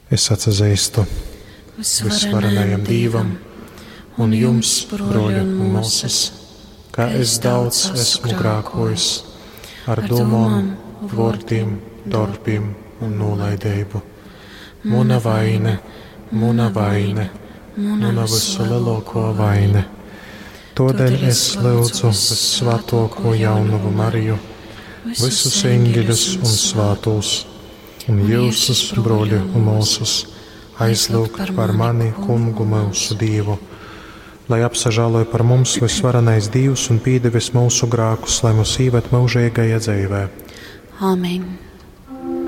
Es atzīstu visvarenajam Dievam un jums, broļi un mūsas, ka es daudz esmu grēkojis ar domām, vārdiem, darbiem un nolaidību. Mana vaina, mana visu lielāko vaina. Tādēļ es lūdzu visvētāko jaunavu Mariju, visus eņģeļus un svātos, un jūsus, broļi un mūsus, aizlūgt par mani, Kungu mūsu Dievu, lai apsažāloja par mums visvarenais Dievs un pīdevis mūsu grēkus, lai mūs īvet mūžīgajā dzīvē. Āmen.